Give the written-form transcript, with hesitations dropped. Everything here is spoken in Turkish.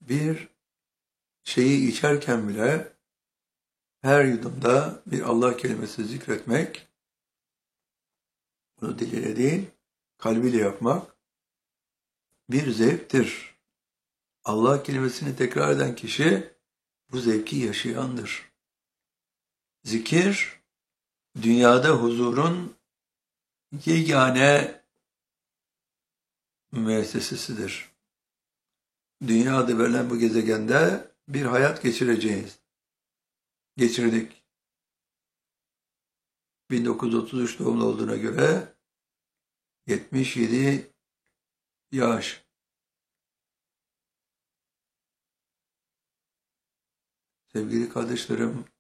Bir şeyi içerken bile her yudumda bir Allah kelimesi zikretmek, bunu diliyle değil, kalbiyle yapmak bir zevktir. Allah kelimesini tekrar eden kişi bu zevki yaşayandır. Zikir, dünyada huzurun yegane müessesesidir. Dünyada verilen bu gezegende bir hayat geçireceğiz. Geçirdik. 1933 doğumlu olduğuna göre 77 yaş. Sevgili kardeşlerim,